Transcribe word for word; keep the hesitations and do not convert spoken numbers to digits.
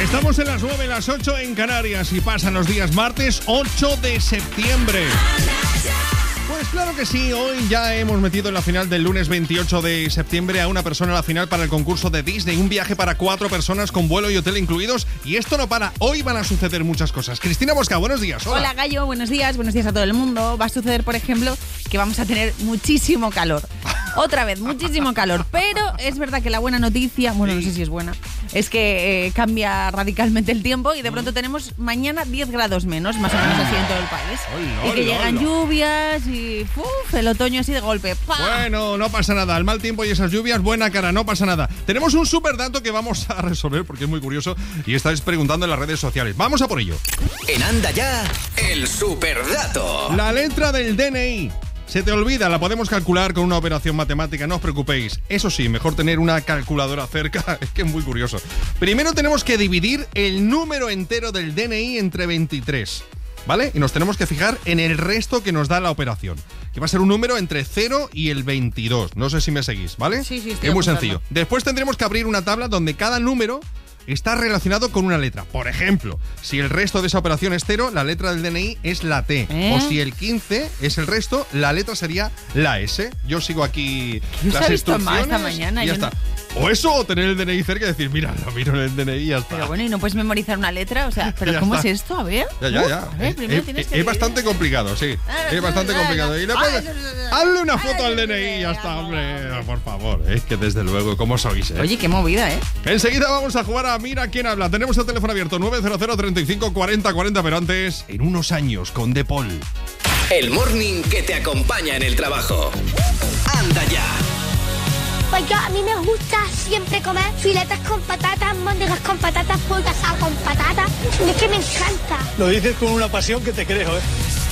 Estamos en las nueve, las ocho en Canarias y pasan los días martes ocho de septiembre. Pues claro que sí, hoy ya hemos metido en la final del lunes veintiocho de septiembre a una persona a la final para el concurso de Disney, un viaje para cuatro personas con vuelo y hotel incluidos, y esto no para, hoy van a suceder muchas cosas. Cristina Bosca, buenos días. Hola. Hola Gallo, buenos días, buenos días a todo el mundo. Va a suceder, por ejemplo, que vamos a tener muchísimo calor. Otra vez, muchísimo calor, pero es verdad que la buena noticia, bueno, no sé si es buena, es que eh, cambia radicalmente el tiempo y de pronto tenemos mañana diez grados menos, más o menos así en todo el país. Hola, y que hola, llegan hola. lluvias y uf, el otoño así de golpe. ¡Pah! Bueno, no pasa nada, el mal tiempo y esas lluvias, buena cara, no pasa nada. Tenemos un super dato que vamos a resolver porque es muy curioso y estáis preguntando en las redes sociales. Vamos a por ello. En Anda Ya, el superdato. La letra del D N I. Se te olvida, la podemos calcular con una operación matemática, no os preocupéis. Eso sí, mejor tener una calculadora cerca, es que es muy curioso. Primero tenemos que dividir el número entero del D N I entre veintitrés, ¿vale? Y nos tenemos que fijar en el resto que nos da la operación, que va a ser un número entre cero y el veintidós. No sé si me seguís, ¿vale? Sí, sí, estoy es muy apuntando. sencillo. Después tendremos que abrir una tabla donde cada número está relacionado con una letra. Por ejemplo, si el resto de esa operación es cero, la letra del D N I es la T. ¿Eh? O si el quince es el resto, la letra sería la S. Yo sigo aquí Yo las se ha visto instrucciones más esta mañana, y ya yo está. O eso, o tener el D N I cerca y decir, mira, lo miro en el D N I y ya está. Pero bueno, y no puedes memorizar una letra, o sea, ¿pero Ya cómo está. es esto? A ver. Ya, ya, Uf, ya. a ver, Es, primero es- tienes es que bastante dividir. complicado, sí. Ah, Es bastante ah, complicado. Y le ah, puedes- ah, hazle una ah, foto al ah, D N I y ya ah, está, ah, hombre. ah, Por favor, es que desde luego, ¿cómo sois, eh? Oye, qué movida, ¿eh? Enseguida vamos a jugar a Mira quién habla. Tenemos el teléfono abierto nueve cero cero, treinta y cinco, cuarenta, cuarenta, pero antes, en unos años, con De Paul. El morning que te acompaña en el trabajo. Anda Ya. Pues yo, a mí me gusta siempre comer filetes con patatas, móndigas con patatas, pollo asado con patatas. Es que me encanta. Lo dices con una pasión que te creo, ¿eh?